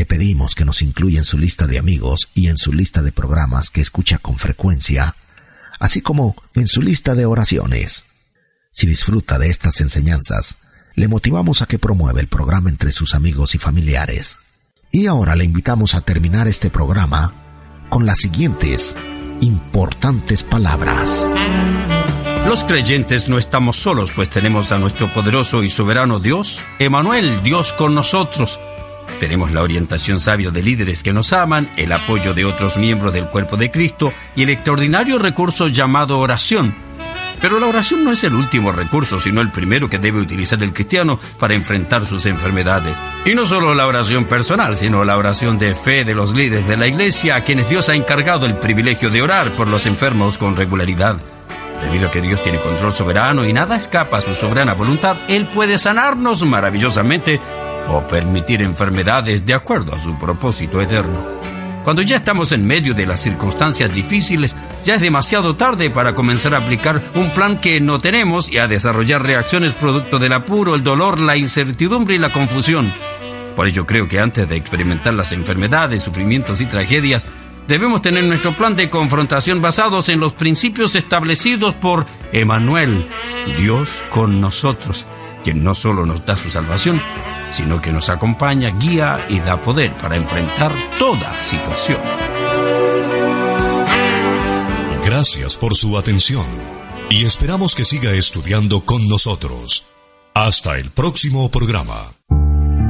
Le pedimos que nos incluya en su lista de amigos y en su lista de programas que escucha con frecuencia, así como en su lista de oraciones. Si disfruta de estas enseñanzas, le motivamos a que promueva el programa entre sus amigos y familiares. Y ahora le invitamos a terminar este programa con las siguientes importantes palabras. Los creyentes no estamos solos, pues tenemos a nuestro poderoso y soberano Dios, Emmanuel, Dios con nosotros. Tenemos la orientación sabia de líderes que nos aman, el apoyo de otros miembros del cuerpo de Cristo y el extraordinario recurso llamado oración. Pero la oración no es el último recurso, sino el primero que debe utilizar el cristiano para enfrentar sus enfermedades. Y no solo la oración personal, sino la oración de fe de los líderes de la iglesia, a quienes Dios ha encargado el privilegio de orar por los enfermos con regularidad. Debido a que Dios tiene control soberano y nada escapa a su soberana voluntad, Él puede sanarnos maravillosamente o permitir enfermedades de acuerdo a su propósito eterno. Cuando ya estamos en medio de las circunstancias difíciles, ya es demasiado tarde para comenzar a aplicar un plan que no tenemos y a desarrollar reacciones producto del apuro, el dolor, la incertidumbre y la confusión. Por ello creo que antes de experimentar las enfermedades, sufrimientos y tragedias, debemos tener nuestro plan de confrontación basados en los principios establecidos por Emmanuel, Dios con nosotros, quien no solo nos da su salvación, sino que nos acompaña, guía y da poder para enfrentar toda situación. Gracias por su atención y esperamos que siga estudiando con nosotros. Hasta el próximo programa.